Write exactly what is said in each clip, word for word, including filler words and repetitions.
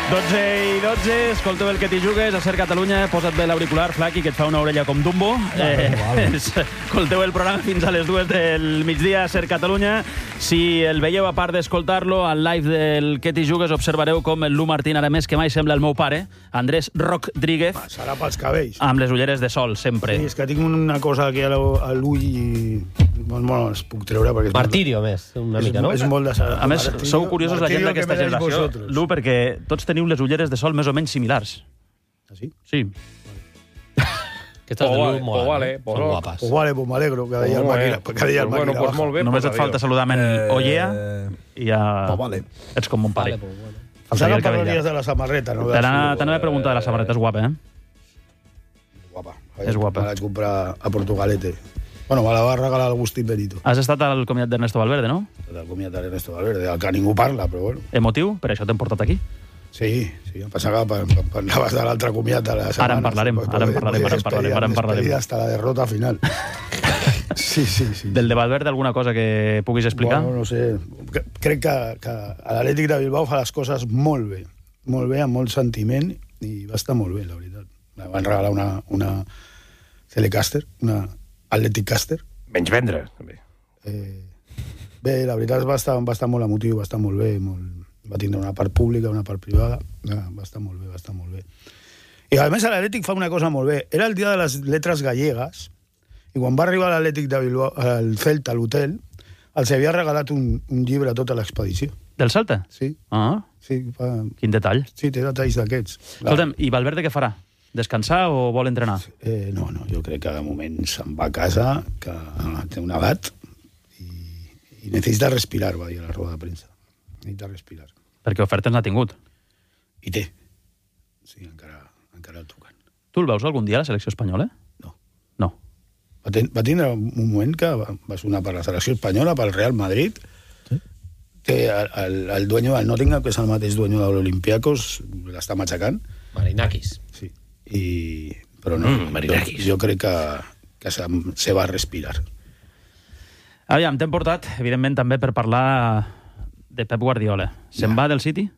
dotze i dotze, escolteu el que t'hi jugues a Ser Catalunya, posa't bé l'auricular, Flaqui, que et fa una orella com Dumbo. Eh, escolteu el programa fins a les dues del migdia a Ser Catalunya. Si el veieu, a part d'escoltar-lo, al live del que t'hi jugues, observareu com el Lu Martín, ara més que mai, sembla el meu pare, Andrés Rodríguez. Serà pels cabells. Amb les ulleres de sol, sempre. Sí, és que tinc una cosa aquí a l'ull i... Bueno, els puc treure perquè... Martirio, més, una mica, no? És molt de... A més, sou curiosos la gent d'aquesta generació, Lu, perquè tots teniu les ulleres de sol més o menys similars. ¿Ah, sí? Sí. Aquestes de Lu molen, vale, eh? Són guapes. Pues vale, pues m'alegro, que deia el màquina. Que deia el Bueno, màquina pues molt bé. Només et falta saludar-me en Ollea i ja... Pues vale. Ets com mon pare. Vale, pues bueno. Faltaria el parlaries de la samarreta, no? T'anava a preguntar de la samarreta, és guapa, eh? Guapa. És guapa. Me vaig comprar a Portugalete. Bueno, me la va regalar l'Agustín Benito. Has estat al comiat d'Ernesto Valverde, no? El comiat d'Ernesto Valverde, del que ningú parla, però bueno. Emotiu? Per això t'hem portat aquí. Sí, sí, em pensava que parlaves de l'altre comiat de la setmana. Ara en parlarem, ara en parlarem, ara en parlarem, ara en parlarem. Hasta la derrota final. Sí, sí, sí. Del de Valverde, alguna cosa que puguis explicar? Bueno, no sé. Crec que, que l'Atlètic de Bilbao fa les coses molt bé. Molt bé, amb molt sentiment, i va estar molt bé, la veritat. Me van regalar una, una Telecaster, una Athletic Caster. Menys vendre, també. Eh, bé, la veritat va estar, va estar molt emotiu, va estar molt bé, molt, va tindre una part pública, una part privada, va estar molt bé, va estar molt bé. I a més l'Atlètic fa una cosa molt bé. Era el dia de les lletres gallegues, i quan va arribar l'Atlètic de Bilbao, al Celta, a l'hotel, els havia regalat un, un llibre a tota l'expedició. Del Celta? Sí. Ah, sí fa... quin detall. Sí, té detalls d'aquests. Escolta'm, i Valverde què farà? Descansar o vol entrenar? Eh, no, no, jo crec que de moment se'n va a casa, que té una edat, i, i necessita respirar, va dir a la roda de premsa. Necessita respirar. Perquè ofertes n'ha tingut. I té. Sí, encara, encara el truquen. Tu el veus algun dia a la selecció espanyola? No. No. Va, ten, va tindre un moment que va, va sonar per la selecció espanyola, pel Real Madrid. Sí. Té el, el, el dueño del Nottingham, que és el mateix dueño de l'Olympiacos, l'està matxacant. Marinakis. Sí. I, però no, Mm, jo, jo crec que, que se, se va respirar. Aviam, t'hem portat, evidentment, també per parlar de Pep Guardiola. Se'n Ja. va del City?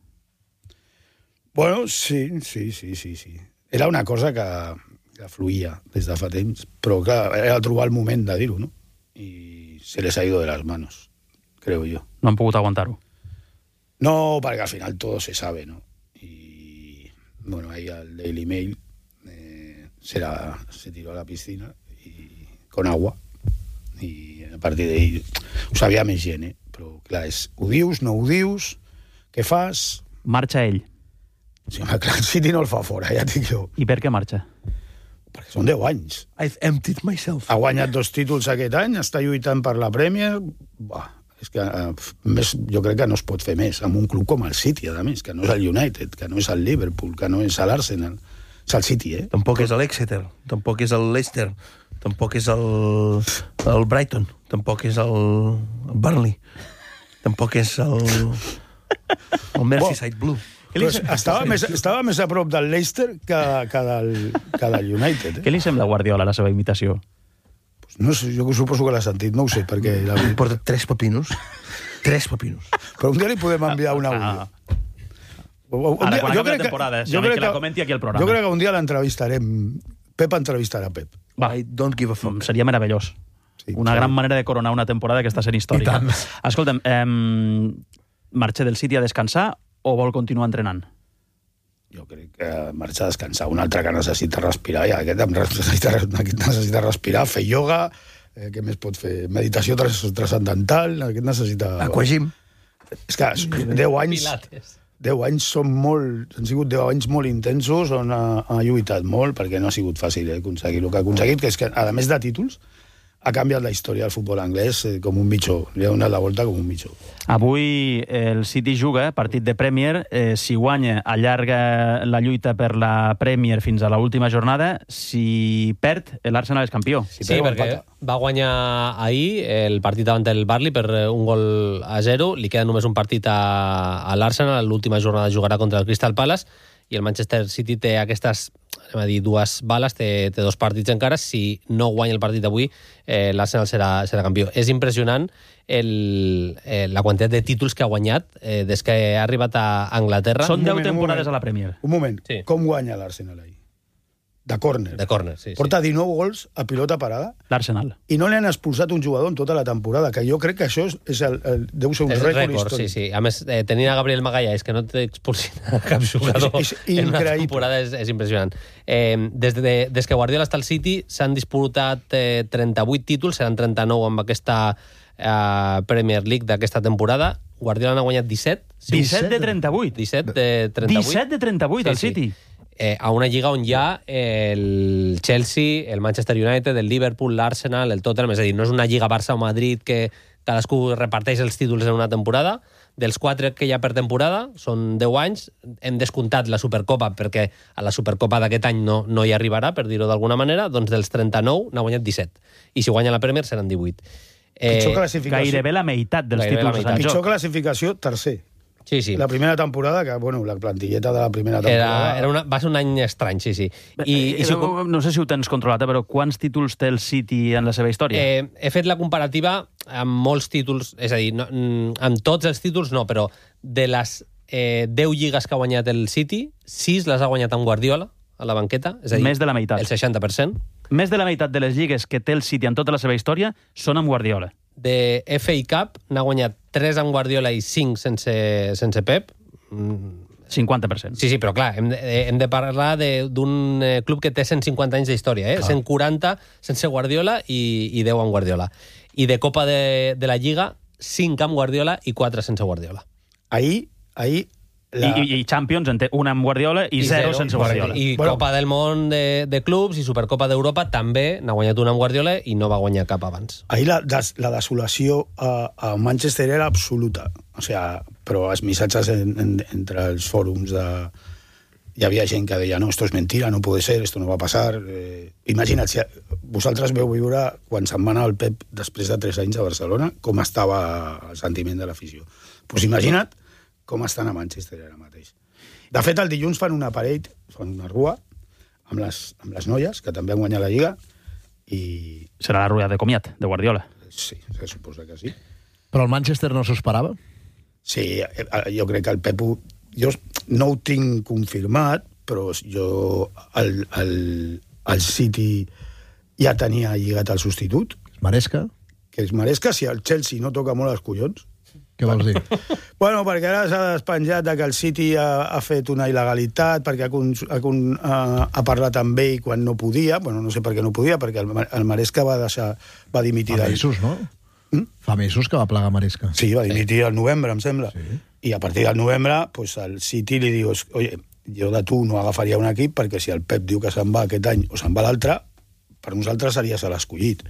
Bueno, sí, sí, sí, sí, sí. Era una cosa que, que fluïa des de fa temps, però que era trobar el moment de dir-ho, no? I se les ha ido de las manos, creo yo. No han pogut aguantar-ho. No, porque al final todo se sabe, ¿no? Y, bueno, ahí al Daily Mail eh, se, la, se tiró a la piscina y, con agua, i a partir d'ahir ho sabia més gent, eh? Però clar, és, ho dius, no ho dius, què fas? Marxa ell. Sí, home, clar, el City no el fa fora, ja dic jo. I per què marxa? Perquè són deu anys. I've emptied myself. Ha guanyat dos títols aquest any, està lluitant per la Premier. Bah, és que eh, més, jo crec que no es pot fer més amb un club com el City, a més, que no és el United, que no és el Liverpool, que no és l'Arsenal. És el City, eh? Tampoc és l'Exeter, tampoc és el Leicester, tampoc és el, el Brighton, tampoc és el, el Burnley, tampoc és el, el Merseyside Blue. Pues estava, més, estava més a prop del Leicester que, que, del, que del United. Eh? Què li sembla a Guardiola, la seva imitació? Pues no sé, jo suposo que l'ha sentit, no ho sé, perquè... La... Em porta tres pepinos. Tres pepinos. Però un dia li podem enviar un àudio. Ah. Ara, quan acabi la temporada, si que la comenti aquí al programa. Jo crec que un dia l'entrevistarem. Pep entrevistarà Pep. Va. I don't give a fuck. Seria meravellós. Sí, una sí. gran manera de coronar una temporada que està sent històrica. Escolta'm, eh, marxa del City a descansar o vol continuar entrenant? Jo crec que marxa a descansar. Un altre que necessita respirar, i aquest necessita, aquest necessita respirar, fer ioga, eh, què més pot fer? Meditació transcendental, aquest necessita... Aquagym. És que deu anys... Pilates. deu anys són molt... Han sigut deu anys molt intensos on ha, ha lluitat molt, perquè no ha sigut fàcil eh, aconseguir el que ha aconseguit, que és que, a més de títols, ha canviat la història del futbol anglès eh, com un mitjó. Li ha donat la volta com un mitjó. Avui el City juga, partit de Premier. Eh, si guanya, allarga la lluita per la Premier fins a l'última jornada. Si perd, l'Arsenal és campió. Si Sí, perd, perquè empata. va guanyar ahir el partit davant del Burnley per un gol a zero. Li queda només un partit a, a l'Arsenal. L'última jornada jugarà contra el Crystal Palace. i el Manchester City té aquestes, anem a dir, dues bales, té, té dos partits encara. Si no guanya el partit d'avui, eh, l'Arsenal serà, serà campió. És impressionant el, eh, la quantitat de títols que ha guanyat eh, des que ha arribat a Anglaterra. Són deu moment, un temporades moment. a la Premier. Un moment, Sí. com guanya l'Arsenal ahir? De córner. De córner, sí. Porta sí. dinou gols a pilota parada L'Arsenal. i no li han expulsat un jugador en tota la temporada, que jo crec que això és, és el, el, deu ser un És rècord rècord, sí, històric. sí. A més, eh, tenint a Gabriel Magalhães, que no té expulsit a cap jugador És- és en una increïble. temporada, és, és impressionant. Eh, des, de, des que Guardiola està al City s'han disputat eh, trenta-vuit títols, seran trenta-nou amb aquesta eh, Premier League d'aquesta temporada. Guardiola n'ha guanyat disset. Sí, disset de trenta-vuit. disset de trenta-vuit. disset de trenta-vuit, al City. Eh, a una lliga on hi ha el Chelsea, el Manchester United, el Liverpool, l'Arsenal, el Tottenham. És a dir, no és una lliga Barça o Madrid que cadascú reparteix els títols en una temporada. Dels quatre que hi ha per temporada, són deu anys, hem descomptat la Supercopa perquè a la Supercopa d'aquest any no, no hi arribarà, per dir-ho d'alguna manera, doncs dels trenta-nou n'ha guanyat disset. I si guanya la Premier seran divuit. Pitjor Eh, classificació. Gairebé la meitat dels Gairebé la títols meitat. en Pitjor joc. classificació, tercer. sí, sí. La primera temporada, que, bueno, la plantilleta de la primera Era, temporada... era una, va ser un any estrany, sí, sí. I, I, i si ho, no, no sé si ho tens controlat, eh, però quants títols té el City en la seva història? Eh, he fet la comparativa amb molts títols, és a dir, no, mm, amb tots els títols no, però de les eh, deu lligues que ha guanyat el City, sis les ha guanyat amb Guardiola a la banqueta, és a dir, Més de la meitat. el seixanta per cent. Més de la meitat de les lligues que té el City en tota la seva història són amb Guardiola. De F A Cup n'ha guanyat tres amb Guardiola i cinc sense, sense Pep. Mm, cinquanta per cent. Sí, sí, però clar, hem de, hem de parlar de- d'un eh, club que té cent cinquanta anys d'història, eh? cent quaranta sense Guardiola i, i deu amb Guardiola. I de Copa de, de la Lliga, cinc amb Guardiola i quatre sense Guardiola. Ahir, ahir... La... I, i, I Champions en té una amb Guardiola i, zero, sense Guardiola. I Bueno. Copa del Món de, de clubs i Supercopa d'Europa també n'ha guanyat una amb Guardiola i no va guanyar cap abans. Ahir la, des, la desolació a, a Manchester era absoluta. O sea, però els missatges en, en, entre els fòrums de... Hi havia gent que deia, no, esto es mentira, no puede ser, esto no va pasar. Eh, imagina't, si vosaltres veu viure quan se'n va anar el Pep després de tres anys a Barcelona, com estava el sentiment de l'afició. Doncs pues imagina't com estan a Manchester ara mateix. De fet, el dilluns fan una parade, fan una rua, amb les, amb les noies, que també han guanyat la Lliga, i Serà la rueda de comiat de Guardiola. sí, se suposa que sí. Però el Manchester no s'ho esperava? Sí, eh, jo crec que el Pepu... Jo no ho tinc confirmat, però jo... El, el, el City ja tenia lligat el substitut, Maresca? que és Maresca, si el Chelsea no toca molt els collons. Què vols dir? Bueno, perquè ara s'ha despenjat de que el City ha, ha fet una il·legalitat, perquè ha, con, ha, con, ha, ha parlat amb ell quan no podia, bueno, no sé per què no podia, perquè el, el Maresca va deixar, va dimitir... Fa del- mesos, no? Mm? Fa mesos que va plegar Maresca. Sí, va dimitir al novembre, em sembla. Sí. I a partir del novembre, pues, el City li diu, oye, jo de tu no agafaria un equip perquè si el Pep diu que se'n va aquest any o se'n va l'altre, per nosaltres series l'escollit.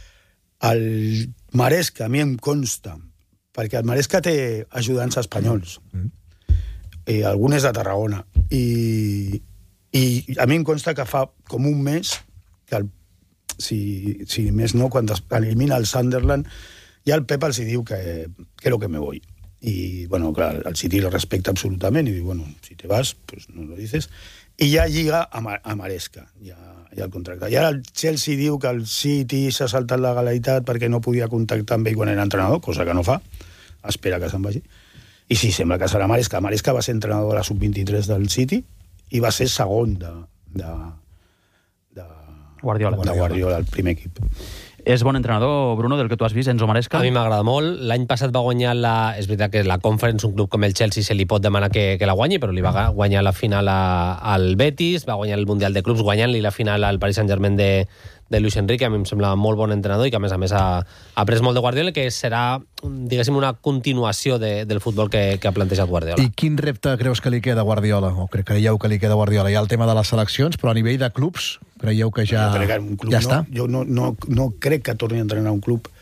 El Maresca, a mi em consta, perquè el Maresca té ajudants espanyols, Mm. i algun és de Tarragona, i, i a mi em consta que fa com un mes que el, si, si més no, quan es elimina el Sunderland, ja el Pep els hi diu que, que lo que me voy. Y, bueno, clar, el City lo respecta absolutament i diu, bueno, si te vas, pues no lo dices. I ja lliga a, Ma a Maresca, ja, ja el contracte. I ara el Chelsea diu que el City s'ha saltat la legalitat perquè no podia contactar amb ell quan era entrenador, cosa que no fa, espera que se'n vagi. I sí, sembla que serà Maresca. Maresca va ser entrenador a la sub vint-i-tres del City i va ser segon de, de, de Guardiola. de Guardiola, el primer equip. És bon entrenador, Bruno, del que tu has vist, Enzo Maresca? A mi m'agrada molt. L'any passat va guanyar la... És veritat que la Conference, un club com el Chelsea, se li pot demanar que, que la guanyi, però li va guanyar la final a, al Betis, va guanyar el Mundial de Clubs, guanyant-li la final al Paris Saint-Germain de, de Luis Enrique. A mi em sembla molt bon entrenador i que, a més a més, ha, ha après molt de Guardiola, que serà, diguéssim, una continuació de, del futbol que, que ha plantejat Guardiola. I quin repte creus que li queda a Guardiola? O cre- creieu que li queda a Guardiola? Hi ha el tema de les seleccions, però a nivell de clubs, creieu que ja, Jo crec que un club ja no, està? jo no, no, no crec que torni a entrenar un club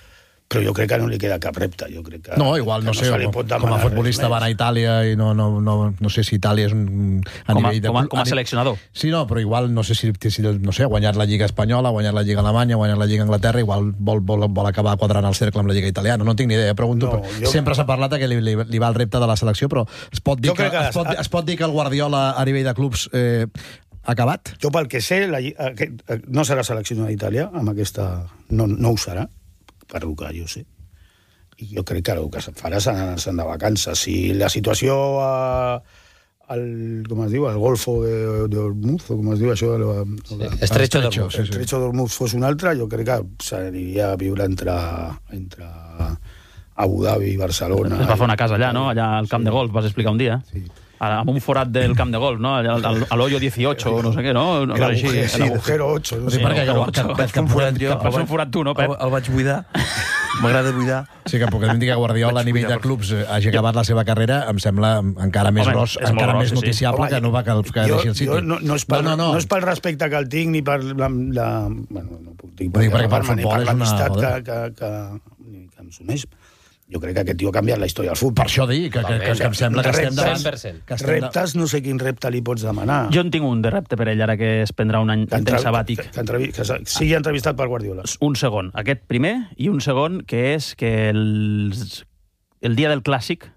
però jo crec que no li queda cap repte. Jo crec que, No, igual, no que sé, se li com, pot com a demanar futbolista res va anar a més. Itàlia i no, no, no, no sé si Itàlia és un... A Com a, nivell de, com a, com a ni- seleccionador. Sí, no, però igual no sé si, si no sé, ha guanyat la Lliga Espanyola, ha guanyat la Lliga Alemanya, ha guanyat la Lliga Anglaterra, igual vol, vol, vol acabar quadrant el cercle amb la Lliga Italiana. No tinc ni idea, pregunto. No, però jo- Sempre s'ha parlat que li, li, li va el repte de la selecció, però es pot dir, Jo que, crec que es, pot, les- es pot dir que el Guardiola a nivell de clubs eh, ha acabat? Jo, pel que sé, la, lli- aquest, no serà seleccionat d'Itàlia, amb aquesta... No, no ho serà, per el que jo sé. I jo crec que el que se'n farà se'n se'n de vacances. Si la situació a, al, com es diu, al Golfo de, de Hormuz, o com es diu això? De la, Sí, de, Estrecho de Estrecho, Hormuz. sí, el Estrecho d'Hormuz fos un altre, jo crec que s'aniria a viure entre, entre Abu Dhabi i Barcelona. Es va fer una casa allà, no? Allà al camp de golf, vas explicar un dia. Sí. A- Amb un forat del camp de golf, no? Allà al, al, a l'hoyo dieciocho o no sé què, no? El Així, agujero, sí, el el agujero. agujero ocho. No Sí, sé. perquè no, que, ocho. que, Vaig fer un forat jo. Vas fer un forat tu, no, Pep? El, el vaig buidar. M'agrada buidar. Sí, que puc dir que Guardiola a nivell de clubs eh, hagi acabat la seva carrera, em sembla encara més Home, gros, és molt encara gros, més sí, sí. noticiable Home, que no va que, que jo, deixi el City. jo no, no, és pel, no, no, no. no és pel respecte que el tinc ni per la... la bueno, no puc dir Vull dir, perquè per ni futbol per és una- l'amistat joder. que, que, que, que em s'uneix. Jo crec que aquest tio ha canviat la història del futbol. Per això dic que, que, que, que em sembla que estem davant... cent per cent. Que estem da... Reptes, no sé quin repte li pots demanar. Jo en tinc un de repte per ell, ara que es prendrà un any que, un entrev- temps sabàtic. que, que, entrevi- que se- sigui entrevistat per Guardiola. Un segon, aquest primer, i un segon, que és que el, el dia del Clàssic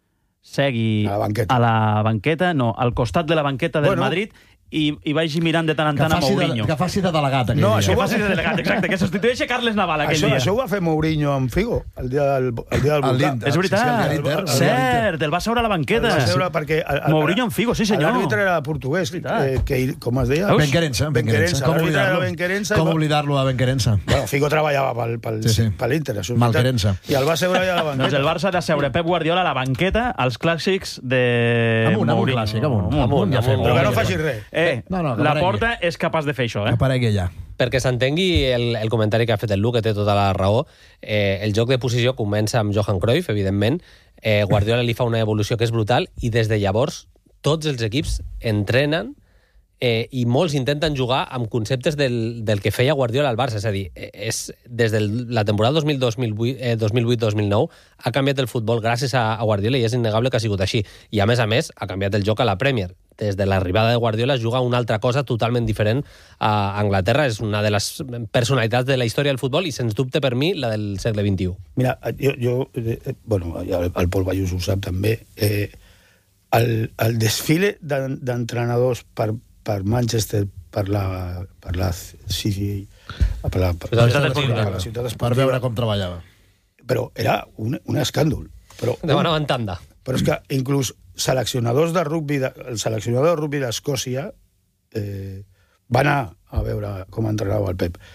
segui A la banqueta. a la banqueta, no, al costat de la banqueta del Bueno. Madrid, i, i vagi mirant de tant en Que tant a faci, de, Mourinho. que faci de delegat aquell No, dia. això Que ho va faci de delegat, exacte, que substitueixi Carles Naval aquell Això, dia. això ho va fer Mourinho amb Figo, el dia del, el dia del Al volcà. l'Inter. És veritat, Sí, sí, el dia l'Inter, el dia cert, el va seure a la banqueta. El va seure perquè... El, el, Mourinho amb Figo, sí senyor. L'àrbitre era portuguès, Veritat. eh, que, com es deia? Veus? Ben Querença, Ben Querença. Com L'àrbitre era oblidar-lo? Ben Querença. Com i va- oblidar-lo a Ben Querença? Bueno, Figo treballava pel, pel, Sí, sí. per l'Inter, això és Mal veritat. Querença. I el va seure allà a la banqueta. Doncs el Barça ha de seure Pep Guardiola a la banqueta als clàssics de Amunt, amunt, Mourinho. clàssic, amunt. Amunt, Amunt, ja amunt. fem. Però que no faci res. Eh, No, no, que la aparegui. Porta és capaç de fer això, Que eh? aparegui ja. Perquè s'entengui el, el comentari que ha fet el Luc, que té tota la raó, eh, el joc de posició comença amb Johan Cruyff, evidentment, eh, Guardiola li fa una evolució que és brutal, i des de llavors tots els equips entrenen eh, i molts intenten jugar amb conceptes del, del que feia Guardiola al Barça. És a dir, eh, és, des de la temporada dos mil dos mil vuit eh, dos mil vuit dos mil nou ha canviat el futbol gràcies a, a Guardiola, i és innegable que ha sigut així. I a més a més ha canviat el joc a la Premier. Des de l'arribada de Guardiola es juga una altra cosa totalment diferent a Anglaterra. És una de les personalitats de la història del futbol i, sens dubte, per mi, la del segle vint-i-u. Mira, jo, jo eh, bueno, el, el Pol Bayús ho sap també, eh, el, el desfile d'en- d'entrenadors per, per Manchester, per la, per la, sí, sí, per la, per, La per ciutat la, esportiva. per la ciutat Per esportiva, veure com treballava. però era un, un escàndol. Però, Demanaven tanda. però és que inclús seleccionadors de rugby, de, el seleccionador de rugby d'Escòcia eh, va anar a veure com entrenava el Pep.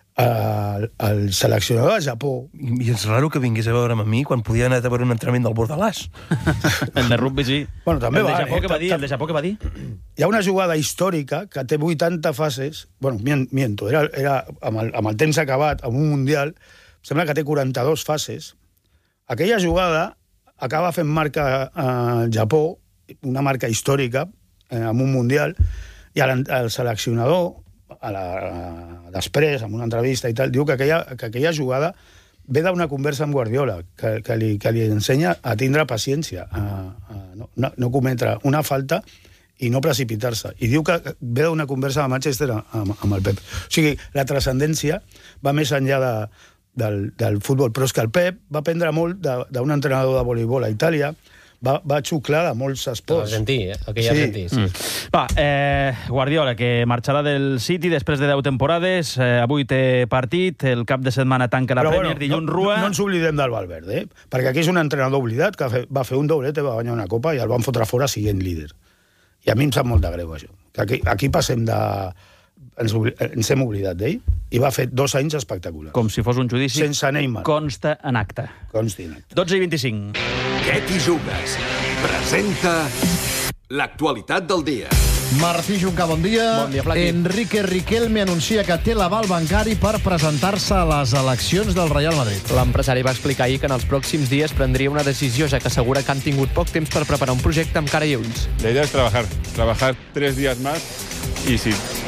El, el seleccionador de Japó, I és raro que vingués a veure'm a mi quan podia anar a veure un entrenament del Bordalàs. El de rugby, sí. Bueno, també el de va, Japó eh? que va dir, el de Japó que va dir. hi ha una jugada històrica que té vuitanta fases, bueno, mien- miento, era, era amb, el, amb el temps acabat, amb un Mundial, sembla que té quaranta-dues fases. Aquella jugada acaba fent marca al Japó, una marca històrica, eh, amb un Mundial, i el, el seleccionador, a la, a, després, en una entrevista i tal, diu que aquella, que aquella jugada ve d'una conversa amb Guardiola, que, que, li, que li ensenya a tindre paciència, a, a no, no, no cometre una falta i no precipitar-se. I diu que ve d'una conversa a Manchester amb, amb el Pep. O sigui, la transcendència va més enllà de, del, del futbol. Però és que el Pep va aprendre molt de- d'un entrenador de voleibol a Itàlia, va, va xuclar de molts esports. Argentí, eh? Aquell Sí. argentí, sí. Mm. Va, eh, Guardiola, que marxarà del City després de deu temporades. Eh, avui té partit, el cap de setmana tanca la Però, Premier, dilluns no, Rua. No, no ens oblidem del Valverde, eh? Perquè aquí és un entrenador oblidat que fe- va fer un doblete, va guanyar una copa i el van fotre fora siguent líder. I a mi em sap molt de greu, això. Que aquí, aquí passem de... Ens, obli... ens hem oblidat d'ell i va fer dos anys espectaculars. Com si fos un judici. Sense Neymar. Consta en acte. Consti en acte. dotze i vint-i-cinc. Què t'hi jugues? Presenta l'actualitat del dia. Martí Juncà, bon dia. Bon dia, Flaqui. Enrique Riquelme anuncia que té l'aval bancari per presentar-se a les eleccions del Real Madrid. L'empresari va explicar ahir que en els pròxims dies prendria una decisió, ja que assegura que han tingut poc temps per preparar un projecte amb cara i ulls. La idea es trabajar, trabajar tres días más y si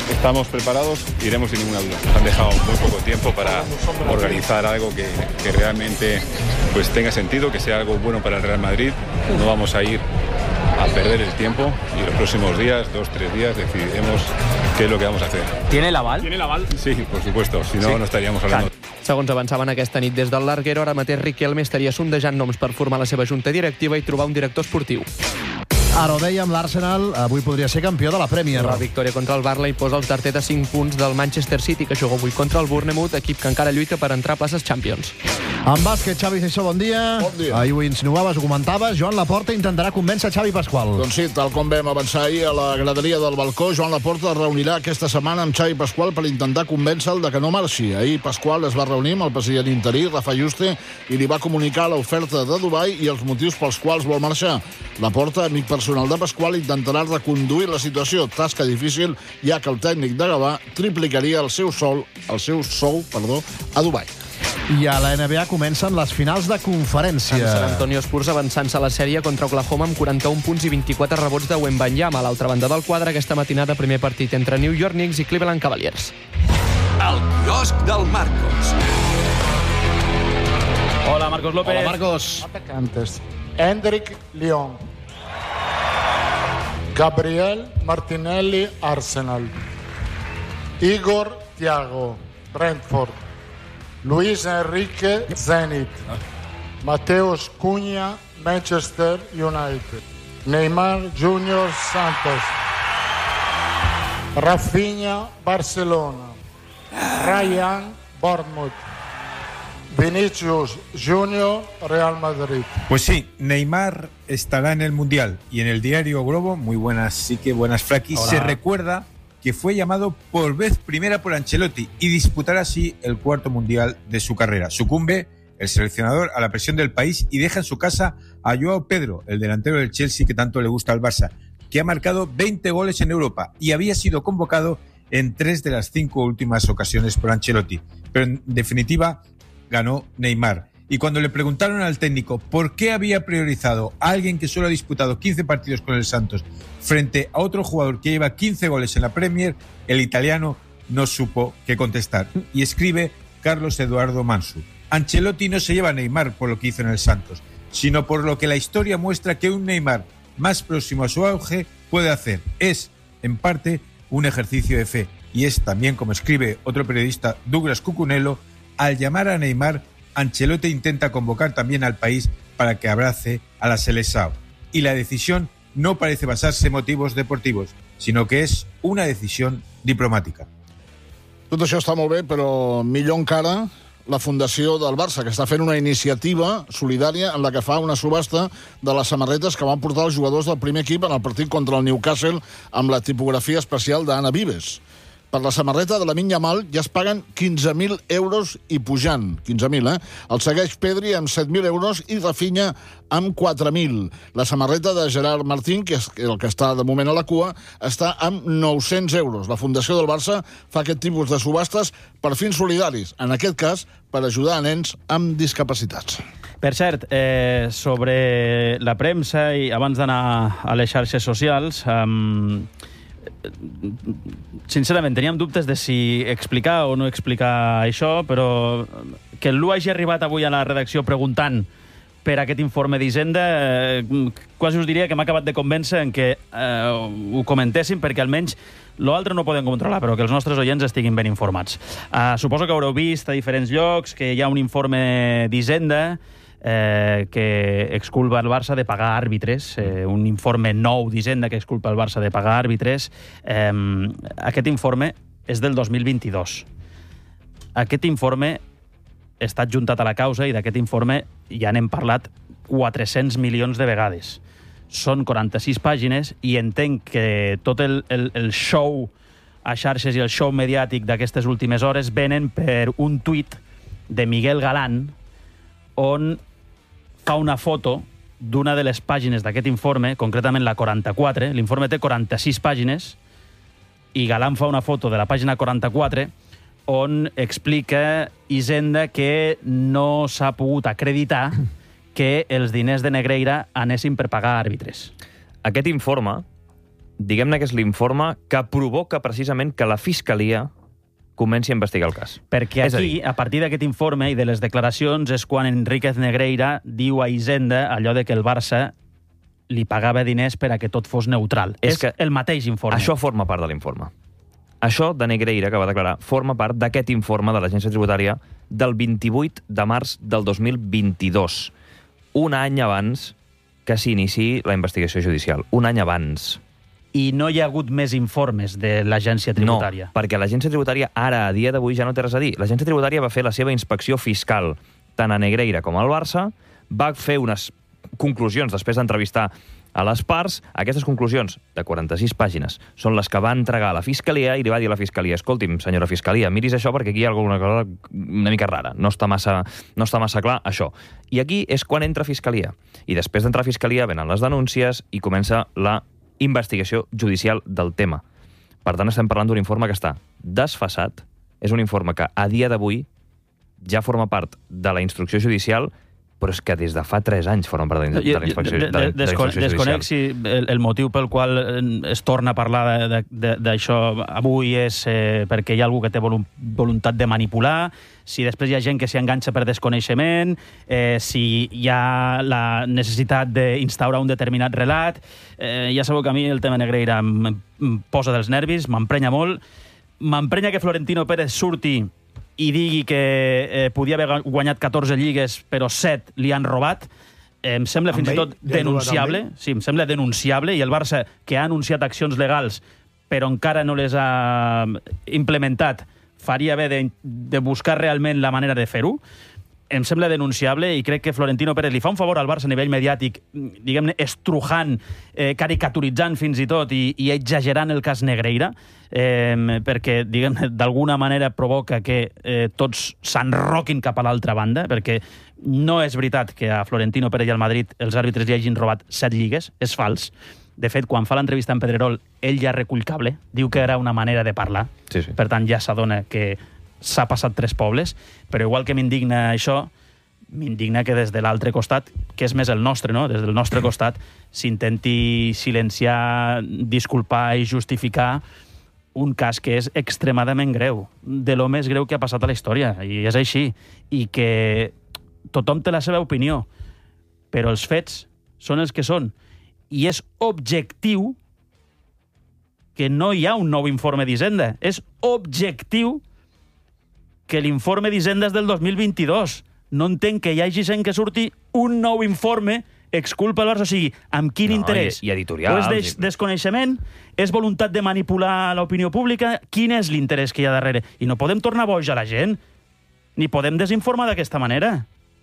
estamos preparados, iremos sin ninguna duda. Nos han dejado muy poco tiempo para organizar algo que, que realmente pues, tenga sentido, que sea algo bueno para el Real Madrid. No vamos a ir a perder el tiempo y los próximos días, dos, tres días, decidiremos qué es lo que vamos a hacer. ¿Tiene l'aval? ¿Tiene l'aval? Sí, por supuesto, si no, sí. no estaríamos hablando. Segons avançaven aquesta nit des del Larguero, ara mateix Riquelme estaria sondejant noms per formar la seva junta directiva i trobar un director esportiu. Ara ho dèiem, l'Arsenal avui podria ser campió de la Premier. La victòria contra el Burnley posa els d'Arteta cinc punts del Manchester City, que juga avui contra el Bournemouth, equip que encara lluita per entrar a places Champions. En bàsquet, Xavi Seixó, bon dia. Bon dia. Ahir ho insinuaves, ho comentaves, Joan Laporta intentarà convèncer Xavi Pasqual. Doncs sí, tal com vam avançar ahir a la graderia del balcó, Joan Laporta es reunirà aquesta setmana amb Xavi Pasqual per intentar convèncer-lo de que no marxi. Ahir Pasqual es va reunir amb el president interí, Rafa Juste, i li va comunicar l'oferta de Dubai i els motius pels quals vol marxar. Laporta, amic personal de Pasqual, intentarà reconduir la situació. Tasca difícil, ja que el tècnic de Gavà triplicaria el seu sou, el seu sou perdó, a Dubai. I a la N B A comencen les finals de conferència. En San Antonio Spurs avançant-se a la sèrie contra Oklahoma amb quaranta-un punts i vint-i-quatre rebots de Wembanyama. A l'altra banda del quadre, aquesta matinada, primer partit entre New York Knicks i Cleveland Cavaliers. El quiosc del Marcos. Hola, Marcos López. Hola, Marcos. Atacantes. Hendrik Lyon. Gabriel Martinelli, Arsenal. Igor Thiago, Brentford. Luis Enrique, Zenit. Mateus Cunha, Manchester United. Neymar Junior, Santos. Rafinha, Barcelona. Ryan, Bournemouth. Vinicius Junior, Real Madrid. Pues sí, Neymar estará en el Mundial y en el diario Globo, muy buenas, sí que buenas fraquis, se recuerda que fue llamado por vez primera por Ancelotti y disputará así el cuarto Mundial de su carrera. Sucumbe el seleccionador a la presión del país y deja en su casa a Joao Pedro, el delantero del Chelsea que tanto le gusta al Barça, que ha marcado veinte goles en Europa y había sido convocado en tres de las cinco últimas ocasiones por Ancelotti. Pero en definitiva ganó Neymar. Y cuando le preguntaron al técnico por qué había priorizado a alguien que solo ha disputado quince partidos con el Santos frente a otro jugador que lleva quince goles en la Premier, el italiano no supo qué contestar. Y escribe Carlos Eduardo Mansur: Ancelotti no se lleva a Neymar por lo que hizo en el Santos, sino por lo que la historia muestra que un Neymar más próximo a su auge puede hacer. Es, en parte, un ejercicio de fe. Y es también, como escribe otro periodista, Douglas Cucunello, al llamar a Neymar, Ancelotti intenta convocar también al país para que abrace a la Seleção. Y la decisión no parece basarse en motivos deportivos, sino que és una decisió diplomàtica. Tot això està molt bé, però millor encara la Fundació del Barça, que està fent una iniciativa solidària en la que fa una subhasta de les samarretes que van portar els jugadors del primer equip en el partit contra el Newcastle amb la tipografia especial d'Anna Vives. Per la samarreta de Lamine Yamal ja es paguen quinze mil euros i pujant. quinze mil, eh? El segueix Pedri amb set mil euros i Rafinha amb quatre mil. La samarreta de Gerard Martín, que és el que està de moment a la cua, està amb nou-cents euros. La Fundació del Barça fa aquest tipus de subhastes per fins solidaris, en aquest cas per ajudar a nens amb discapacitats. Per cert, eh, sobre la premsa, i abans d'anar a les xarxes socials, eh, sincerament, teníem dubtes de si explicar o no explicar això, però que l'U hagi arribat avui a la redacció preguntant per aquest informe d'Hisenda, eh, quasi us diria que m'ha acabat de convèncer en que eh, ho comentéssim, perquè almenys l'altre no ho podem controlar, però que els nostres oients estiguin ben informats. Eh, suposo que haureu vist a diferents llocs que hi ha un informe d'Hisenda Eh, que exculpa el Barça de pagar àrbitres, eh, un informe nou d'Hisenda que exculpa el Barça de pagar àrbitres. Eh, aquest informe és del dos mil vint-i-dos. Aquest informe està adjuntat a la causa i d'aquest informe ja n'hem parlat quatre-cents milions de vegades. Són quaranta-sis pàgines i entenc que tot el, el, el show a xarxes i el show mediàtic d'aquestes últimes hores venen per un tuit de Miguel Galán on fa una foto d'una de les pàgines d'aquest informe, concretament la quaranta-quatre. L'informe té quaranta-sis pàgines i Galán fa una foto de la pàgina quaranta-quatre on explica Hisenda que no s'ha pogut acreditar que els diners de Negreira anessin per pagar àrbitres. Aquest informe diguem-ne que és l'informe que provoca precisament que la Fiscalia comenci a investigar el cas. Perquè aquí, a, a partir d'aquest informe i de les declaracions, és quan Enríquez Negreira diu a Hisenda allò de que el Barça li pagava diners per a que tot fos neutral. És, és que el mateix informe. Això forma part de l'informe. Això de Negreira, que va declarar, forma part d'aquest informe de l'Agència Tributària del vint-i-vuit de març del dos mil vint-i-dos. Un any abans que s'iniciï la investigació judicial. Un any abans. I no hi ha hagut més informes de l'Agència Tributària. No, perquè l'Agència Tributària ara, a dia d'avui, ja no té res a dir. L'Agència Tributària va fer la seva inspecció fiscal tant a Negreira com al Barça, va fer unes conclusions després d'entrevistar a les parts. Aquestes conclusions, de quaranta-sis pàgines, són les que va entregar a la Fiscalia i li va dir a la Fiscalia: escolti'm, senyora Fiscalia, miris això perquè aquí hi ha alguna cosa una mica rara. No està massa, no està massa clar, això. I aquí és quan entra Fiscalia. I després d'entrar a Fiscalia venen les denúncies i comença la investigació judicial del tema. Per tant, estem parlant d'un informe que està desfasat. És un informe que, a dia d'avui, ja forma part de la instrucció judicial, però és que des de fa tres anys formen part de la, de la inspecció, de, de, de, Descon desconec si el, el motiu pel qual es torna a parlar d'això avui és eh, perquè hi ha algú que té volum, voluntat de manipular, si després hi ha gent que s'hi enganxa per desconeixement, eh, si hi ha la necessitat d'instaurar un determinat relat. Eh, ja sabeu que a mi el tema Negreira em, em posa dels nervis, m'emprenya molt. M'emprenya que Florentino Pérez surti i digui que eh, podia haver guanyat catorze lligues, però set li han robat. Eh, em sembla fins i tot denunciable. Sí, em sembla denunciable. I el Barça, que ha anunciat accions legals, però encara no les ha implementat, faria bé de, de buscar realment la manera de fer-ho. Em sembla denunciable i crec que Florentino Pérez li fa un favor al Barça a nivell mediàtic, diguem-ne, estrujant, eh, caricaturitzant fins i tot i, i exagerant el cas Negreira, eh, perquè, diguem-ne, d'alguna manera provoca que eh, tots s'enroquin cap a l'altra banda, perquè no és veritat que a Florentino Pérez i al Madrid els àrbitres li hagin robat set lligues, és fals. De fet, quan fa l'entrevista en Pedrerol, ell ja recull cable, diu que era una manera de parlar, sí, sí. Per tant ja s'adona que s'ha passat tres pobles, però igual que m'indigna això, m'indigna que des de l'altre costat, que és més el nostre, no? Des del nostre costat, s'intenti silenciar, disculpar i justificar un cas que és extremadament greu, de lo més greu que ha passat a la història, i és així, i que tothom té la seva opinió, però els fets són els que són, i és objectiu que no hi ha un nou informe d'Hisenda, és objectiu que l'informe d'Hisenda és del dos mil vint-i-dos. No entenc que hi hagi gent que surti un nou informe exculpa el Barça, o sigui, amb quin no, interès? I, i editorial. O és des desconeixement? És voluntat de manipular l'opinió pública? Quin és l'interès que hi ha darrere? I no podem tornar boig a la gent, ni podem desinformar d'aquesta manera.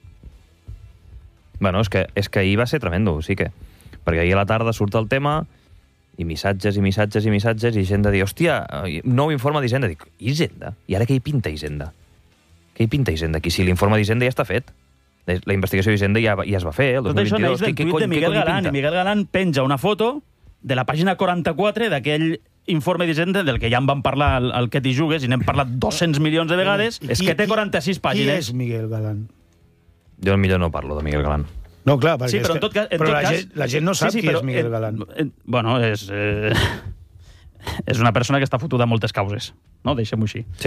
Bueno, és que, és que ahir va ser tremendo, sí que. Perquè ahir a la tarda surt el tema i missatges i missatges i missatges i gent de dir, hòstia, nou informe d'Hisenda. Dic, Hisenda? I ara què hi pinta Hisenda? Què hi pinta Hisenda aquí? Si l'informe d'Hisenda ja està fet. La investigació d'Hisenda ja, ja es va fer, el dos mil vint-i-dos. Tot això neix del tuit de Miguel Galán. I Miguel Galán penja una foto de la pàgina quaranta-quatre d'aquell informe d'Hisenda del que ja en vam parlar al, al Que t'hi jugues i n'hem parlat dos-cents milions de vegades, és que té quaranta-sis pàgines. Qui és Miguel Galán? Jo millor no parlo de Miguel Galán. No, clar, perquè sí, però, en tot cas, en però tot la, cas, gent, la gent no sap sí, sí, qui però, és Miguel Galán. Eh, bueno, és, eh, és una persona que està fotuda a moltes causes, no? Deixem-ho així. Sí.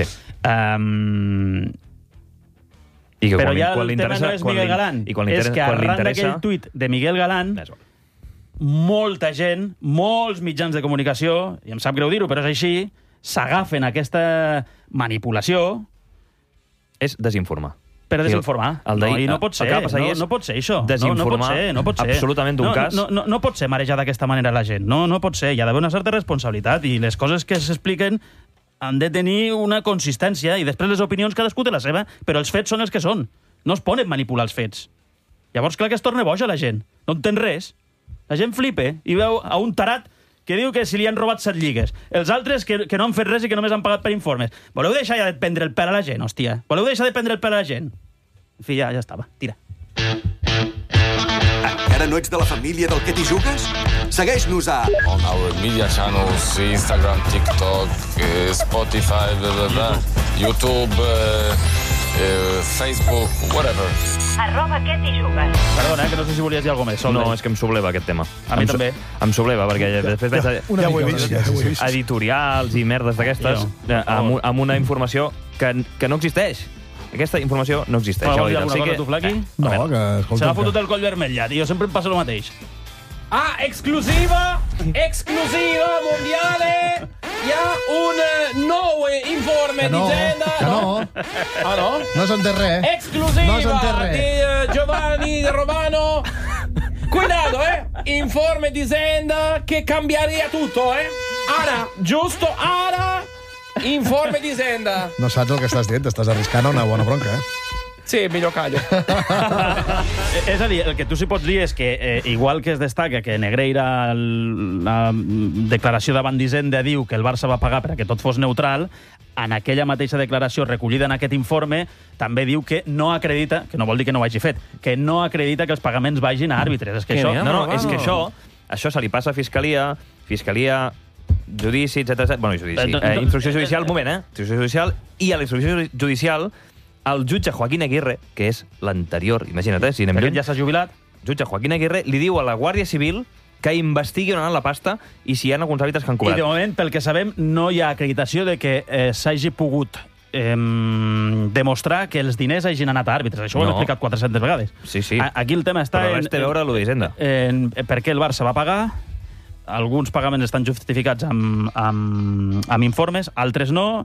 Um, I que però quan, ja quan el tema no és Miguel Galán, i quan és que arran d'aquell tuit de Miguel Galán, molta gent, molts mitjans de comunicació, i em sap greu dir-ho, però és així, s'agafen aquesta manipulació. És desinformar. Per desinformar. El, el no, I no pot ser, no, no pot ser això. Desinformar no, no pot ser, no pot ser. absolutament d'un no, cas. No, no, no pot ser marejar d'aquesta manera la gent. No, no pot ser. Hi ha d'haver una certa responsabilitat i les coses que s'expliquen han de tenir una consistència i després les opinions cadascú té la seva, però els fets són els que són. No es poden manipular els fets. Llavors, clar que es torna boja la gent. No entén res. La gent flipa i veu a un tarat que diu que si li han robat set lligues. Els altres que, que no han fet res i que només han pagat per informes. Voleu deixar ja de prendre el pèl a la gent, hòstia? Voleu deixar de prendre el pèl a la gent? En fi, ja, ja estava. Tira. Encara no ets de la família del Que t'hi jugues? Segueix-nos a... On our media channels, Instagram, TikTok, Spotify, blah, blah, blah, YouTube, uh, eh, Facebook, whatever. Arroba què t'hi jugues. Perdona, eh, que no sé si volies dir alguna més. Sol, No, eh? és que em subleva aquest tema. A mi em també. Em subleva, perquè després veig Ja ho he vist, ja ho he vist. editorials i merdes d'aquestes Jo. eh, amb, amb una informació que, que no existeix. Aquesta informació no existeix. Vols ja ho he dir dit. alguna Així cosa, tu, Flaqui? No, A veure, que, escolta... Se m'ha que- fotut el coll vermell ja, tio. Sempre em passa el mateix. Ah, exclusiva, exclusiva mondiale. Hi ha un eh, nou eh, informe Que no, d'Hisenda. que no. Ah, no? No s'entén res. Exclusiva No s'entén res. di eh, Giovanni De Romano. Cuidado, eh? Informe d'Hisenda che cambierebbe tutto, eh? Ara, giusto, ara, informe d'Hisenda. No saps el que estàs dient, t'estàs arriscant a una bona bronca, eh? Sí, millor callo. És a dir, el que tu sí pots dir és que, eh, igual que es destaca que Negreira, el, la declaració davant d'Hisenda diu que el Barça va pagar perquè tot fos neutral, en aquella mateixa declaració recollida en aquest informe també diu que no acredita, que no vol dir que no ho hagi fet, que no acredita que els pagaments vagin a àrbitres. És que Que això... n'hi ha No, no, robado. és que això, això se li passa a Fiscalia, Fiscalia, judici, etcètera, etcètera. Bueno, judici. Eh, instrucció judicial, un moment, eh? Instrucció judicial, i a la instrucció judicial, el jutge Joaquín Aguirre, que és l'anterior, imagina't, eh, si anem Aquest lluny, ja s'ha jubilat. jutge Joaquín Aguirre li diu a la Guàrdia Civil que investigui on ha anat la pasta i si hi ha alguns hàbitats que han I cobrat. de moment, pel que sabem, no hi ha acreditació de que eh, s'hagi pogut eh, demostrar que els diners hagin anat a àrbitres. Això ho hem No. explicat quatre-centes vegades. Sí, sí. A- Aquí el tema està Però en, res té a veure amb lo d'Hisenda. en, en per què el Barça va pagar. Alguns pagaments estan justificats amb, amb, amb informes, altres no.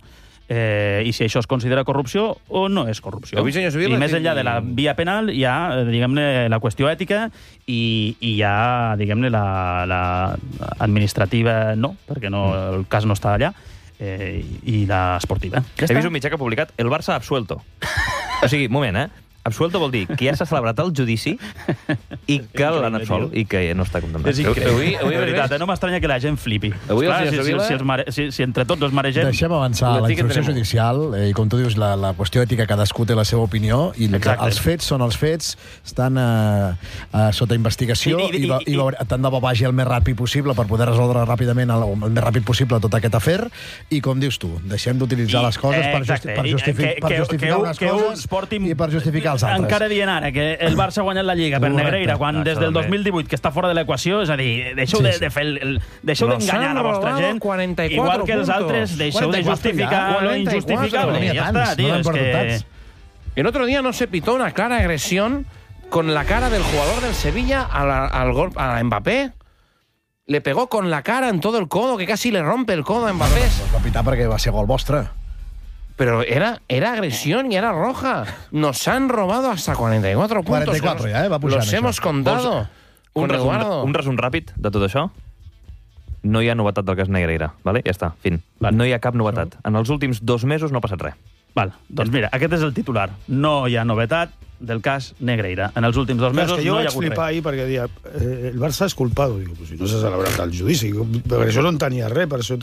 Eh, I si això es considera corrupció o no és corrupció. Heu vist, senyor Sevilla? I més enllà de la via penal hi ha, eh, diguem-ne, la qüestió ètica i, i hi ha, diguem-ne, la, la administrativa no, perquè no, el cas no està allà, eh, i la esportiva. Ja He està? vist un mitjà que ha publicat el Barça absuelto. O sigui, moment, eh? Absuelto vol dir que ja s'ha celebrat el judici i que l'han absolt i que no està condemnat. És increïble. Avui- avui de veritat, eh? No m'estranya que la gent flipi. Avui el Esclar, senyor si, si, Sevilla- si, els mare, si, si entre tots els maregem... Deixem avançar Lo la ticket instrucció tenemos. judicial eh, i, com tu dius, la, la qüestió ètica, cadascú té la seva opinió i el que, Exacte. els fets són els fets, estan eh, eh, sota investigació I- i, i- i, i- i, i tant de bo vagi el més ràpid possible per poder resoldre ràpidament el, el més ràpid possible tot aquest afer i, com dius tu, deixem d'utilitzar les coses per, justi exacte. per, I, justifi que, per que, justificar que, unes que coses uns portin... i per justificar els altres. Encara dient ara que el Barça ha guanyat la Lliga per Correcte. Negreira, quan Això des del també. dos mil divuit que està fora de l'equació, és a dir, deixeu Sí, de, sí. de fer el, el deixeu Nos d'enganyar han la vostra robado gent, cuarenta y igual cuatro que els puntos. altres deixeu de cuarenta y cuatro justificar ya. lo cuarenta y cuatro, injustificable. no n'hi ha Ja tants, està, tio, no és n'han que... portat. El otro día no se pitó una clara agresión con la cara del jugador del Sevilla a la, al gol, a Mbappé. Le pegó con la cara en todo el codo, que casi le rompe el codo a Mbappé. Pues va pitar perquè va ser gol vostre. Pero era, era agresión y era roja. Nos han robado hasta cuarenta y cuatro puntos. cuarenta y cuatro Los- ja, eh? Va pujant, Los això. hemos contado. Un Con resum, Eduardo. un resum ràpid de tot això. No hi ha novetat del cas Negreira, vale? Ja està, fin. No hi ha cap novetat. En els últims dos mesos no ha passat res. Val, doncs mira, aquest és el titular. No hi ha novetat del cas Negreira. En els últims dos Clar, és mesos que jo no hi vaig ha hagut flipar res. ahir perquè dia, eh, el Barça és culpado. Digo, pues si no s'ha celebrat el judici, per això no en tenia res, per això